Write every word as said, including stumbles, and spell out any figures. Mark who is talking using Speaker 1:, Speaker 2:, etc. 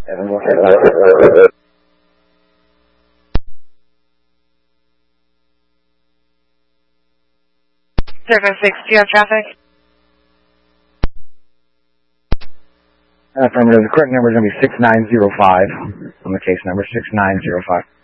Speaker 1: Circle six, do you have traffic?
Speaker 2: Affirmative. The correct number is going to be six nine zero five on the case number, six nine zero five.